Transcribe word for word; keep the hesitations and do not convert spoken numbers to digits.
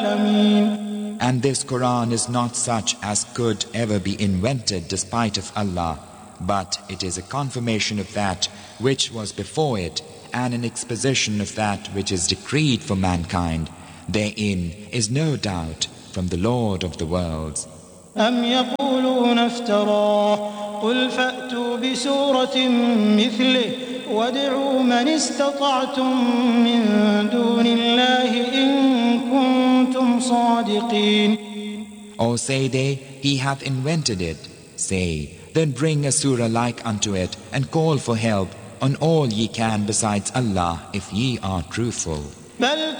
And this Quran is not such as could ever be invented despite of Allah, but it is a confirmation of that which was before it, and an exposition of that which is decreed for mankind. Therein is no doubt from the Lord of the worlds. أم يقولون افتراه قل فأتوا بسورة مثله وادعوا من استطعتم من دون الله إن كنتم صادقين. Or say they, he hath invented it. Say, then bring a surah like unto it and call for help on all ye can besides Allah if ye are truthful. بل